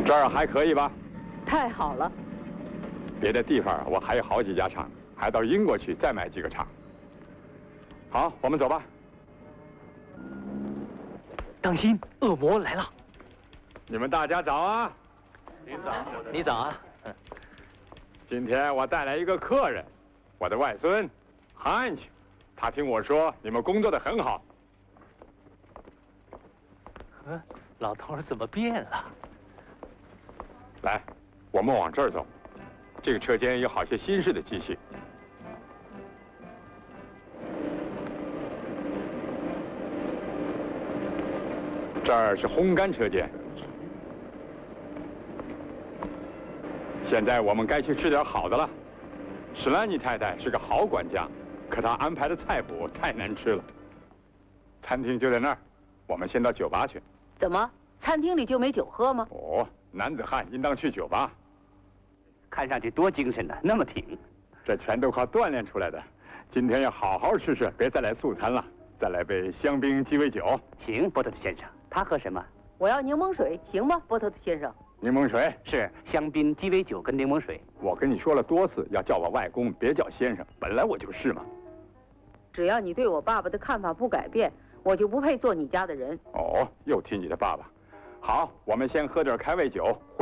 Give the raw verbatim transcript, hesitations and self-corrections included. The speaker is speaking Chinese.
这儿还可以吧？ 太好了。 别的地方我还有好几家厂，还到英国去再买几个厂。好，我们走吧。 当心，恶魔来了！ 你们大家早啊！ 您早，你早啊。嗯。 今天我带来一个客人，我的外孙，汉奇，他听我说你们工作的很好。 嗯，老头儿怎么变了？ 来，我们往这儿走。这个车间有好些新式的机器。这儿是烘干车间。现在我们该去吃点好的了。史兰尼太太是个好管家，可她安排的菜谱太难吃了。餐厅就在那儿，我们先到酒吧去。 怎么，餐厅里就没酒喝吗？ 哦，男子汉应当去酒吧。 看上去多精神呢，那么挺。 这全都靠锻炼出来的。今天要好好吃吃，别再来素餐了。再来杯香槟鸡尾酒。 行，波特先生，他喝什么？ 我要柠檬水，行吗，波特先生？ 柠檬水是香槟鸡尾酒跟柠檬水。 我跟你说了多次，要叫我外公，别叫先生。本来我就是嘛。 只要你对我爸爸的看法不改变，我就不配做你家的人。 哦，又提你的爸爸。好，我们先喝点开胃酒。